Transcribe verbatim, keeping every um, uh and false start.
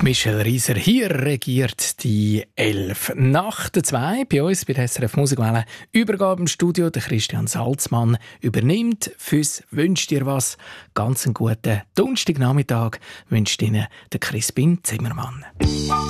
Michelle Rieser, hier regiert die elf. Nach der zwei bei uns bei der S R F Musikwelle Übergabe im Studio. Der Christian Salzmann übernimmt fürs «Wünsch dir was». Ganz einen guten Donnerstagnachmittag wünscht Ihnen der Crispin Zimmermann.